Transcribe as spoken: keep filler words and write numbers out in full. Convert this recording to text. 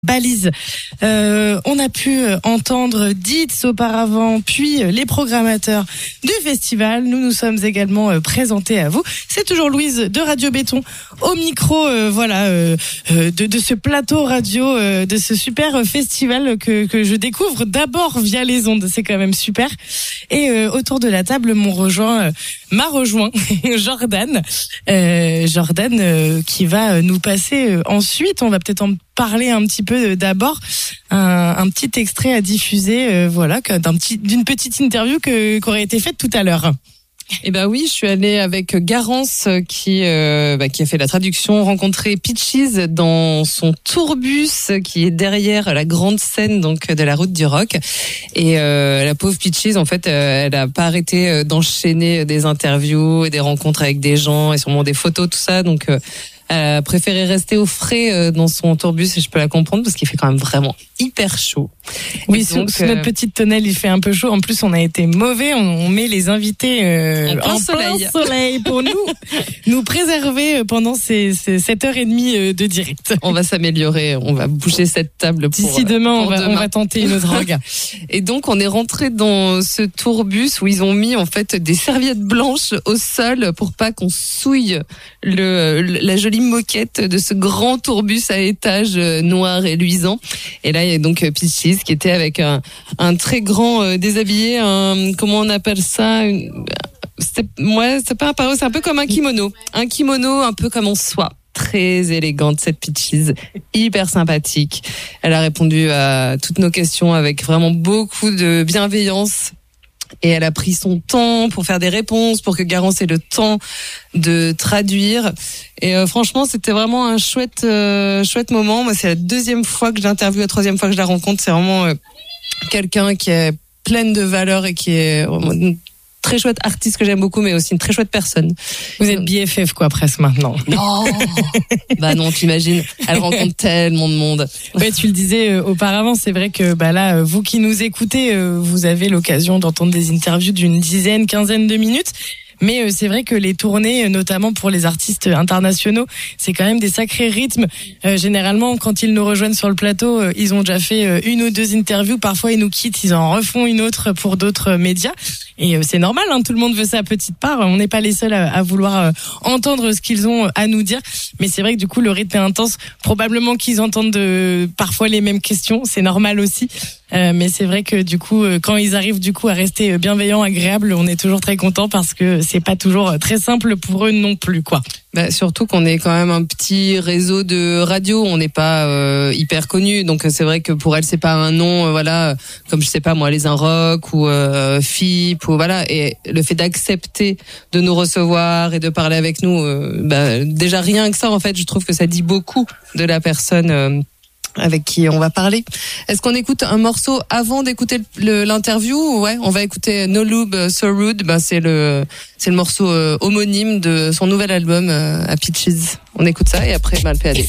Balise. Euh, on a pu entendre Dietz auparavant, puis les programmateurs du festival. Nous nous sommes également présentés à vous. C'est toujours Louise de Radio Béton au micro, euh, voilà, euh, de, de ce plateau radio, euh, de ce super festival que, que je découvre d'abord via les ondes. C'est quand même super. Et euh, autour de la table, m'ont rejoint, euh, m'a rejoint Jordan, euh, Jordan euh, qui va nous passer euh, ensuite. On va peut-être en parler un petit peu d'abord, un, un petit extrait à diffuser, euh, voilà, d'un petit, d'une petite interview que, qui aurait été faite tout à l'heure. Eh ben oui, je suis allée avec Garance qui euh, bah, qui a fait la traduction, rencontrer Peaches dans son tourbus qui est derrière la grande scène donc de la route du rock. Et euh, la pauvre Peaches, en fait, euh, elle a pas arrêté d'enchaîner des interviews et des rencontres avec des gens et sûrement des photos, tout ça. Donc euh, elle a préféré rester au frais dans son tourbus et je peux la comprendre parce qu'il fait quand même vraiment hyper chaud. Oui, sous, sous notre petite tonnelle, il fait un peu chaud. En plus, on a été mauvais. On, on met les invités euh, en plein en soleil, plein soleil pour nous nous préserver pendant ces, ces sept heures trente de direct. On va s'améliorer. On va bouger cette table pour d'ici demain. Pour on va demain. on va tenter une autre drogue. Et donc, on est rentré dans ce tourbus où ils ont mis en fait des serviettes blanches au sol pour pas qu'on souille le la jolie moquette de ce grand tourbus à étage noir et luisant. Et là, il y a donc Peaches qui était avec un, un très grand euh, déshabillé, un, comment on appelle ça, une, c'est, ouais, c'est pas un paro, c'est un peu comme un kimono, un kimono un peu comme en soie. Très élégante cette Peaches, hyper sympathique. Elle a répondu à toutes nos questions avec vraiment beaucoup de bienveillance. Et elle a pris son temps pour faire des réponses, pour que Garance ait le temps de traduire. Et euh, franchement, c'était vraiment un chouette, euh, chouette moment. Moi, c'est la deuxième fois que je l'interviewe, la troisième fois que je la rencontre. C'est vraiment euh, quelqu'un qui est pleine de valeur et qui est vraiment une très chouette artiste que j'aime beaucoup, mais aussi une très chouette personne. Vous êtes B F F quoi, presque maintenant. Non, bah non, t'imagines. Elle rencontre tellement de monde. Ouais, tu le disais euh, auparavant, c'est vrai que bah là, euh, vous qui nous écoutez, euh, vous avez l'occasion d'entendre des interviews d'une dizaine, quinzaine de minutes. Mais euh, c'est vrai que les tournées, notamment pour les artistes internationaux, c'est quand même des sacrés rythmes. Euh, généralement, quand ils nous rejoignent sur le plateau, euh, ils ont déjà fait euh, une ou deux interviews. Parfois, ils nous quittent, ils en refont une autre pour d'autres médias. Et euh, c'est normal, hein, tout le monde veut sa petite part. On n'est pas les seuls à, à vouloir euh, entendre ce qu'ils ont à nous dire. Mais c'est vrai que du coup, le rythme est intense. Probablement qu'ils entendent de, parfois les mêmes questions. C'est normal aussi. Euh, mais c'est vrai que du coup, euh, quand ils arrivent du coup à rester bienveillants, agréables, on est toujours très content parce que c'est pas toujours très simple pour eux non plus, quoi. Bah, surtout qu'on est quand même un petit réseau de radio, on n'est pas euh, hyper connu, donc c'est vrai que pour elle c'est pas un nom, euh, voilà, comme je sais pas moi, les Inrock ou euh, F I P ou voilà, et le fait d'accepter de nous recevoir et de parler avec nous, euh, bah, déjà rien que ça en fait, je trouve que ça dit beaucoup de la personne. Euh, avec qui on va parler. Est-ce qu'on écoute un morceau avant d'écouter le, l'interview? Ouais, on va écouter No Lube, So Rude. Ben c'est le c'est le morceau euh, homonyme de son nouvel album euh, à Peaches. On écoute ça et après ben, le P A D.